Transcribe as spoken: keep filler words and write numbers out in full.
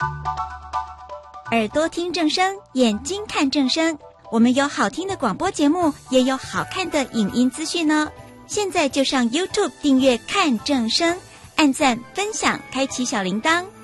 耳朵听正声，眼睛看正声，我们有好听的广播节目，也有好看的影音资讯呢。现在就上 YouTube 订阅看正声，按赞分享，开启小铃铛。